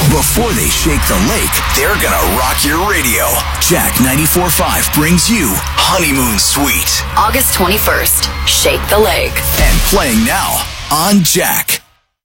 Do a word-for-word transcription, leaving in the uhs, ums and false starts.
Before they shake the lake, they're gonna rock your radio. Jack ninety-four point five brings you Honeymoon Suite. August twenty-first, Shake the Lake. And playing now on Jack.